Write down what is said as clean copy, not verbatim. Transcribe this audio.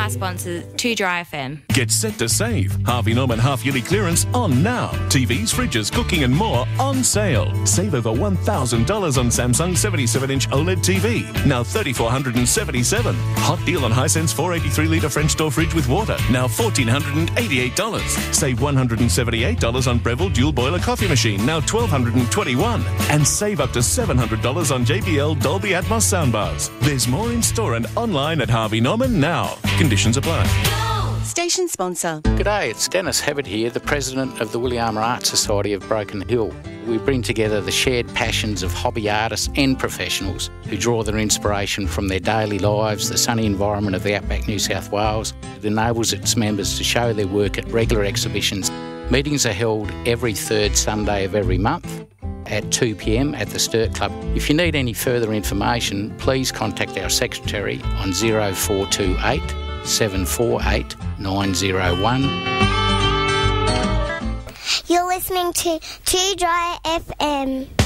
my sponsor, 2 Dry FM. Get set to save. Harvey Norman half-yearly clearance on now. TVs, fridges, cooking and more on sale. Save over $1,000 on Samsung 77-inch OLED TV. Now $3,477. Hot deal on Hisense 483-litre French door fridge with water. Now $1,488. Save $178 on Breville dual boiler coffee machine. Now $1,221. And save up to $700 on JBL Dolby Atmos soundbars. There's more in store and online at Harvey Norman now. Conditions apply. Station sponsor. G'day, it's Dennis Hebbert here, the President of the Williama Art Society of Broken Hill. We bring together the shared passions of hobby artists and professionals who draw their inspiration from their daily lives, the sunny environment of the outback New South Wales. It enables its members to show their work at regular exhibitions. Meetings are held every third Sunday of every month at 2 p.m. at the Sturt Club. If you need any further information, please contact our secretary on 0428 748 901. You're listening to 2 Dry FM.